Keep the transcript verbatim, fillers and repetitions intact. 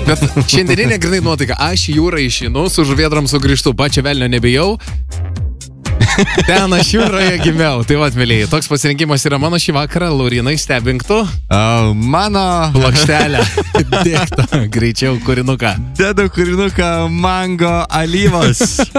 Bet šiandieninė grinai nuotaika, aš į jūrą išeinu, su žuvėdram sugrįžtu, pačio velnio nebijau. Ten aš jūroje gimiau. Tai vat, mėlyje, toks pasirinkimas yra mano šį vakarą. Laurinai, stebink tu. Uh, mano... Plokštelę. Dėkta, greičiau kūrinuką. Dedu kūrinuką Mango alyvos.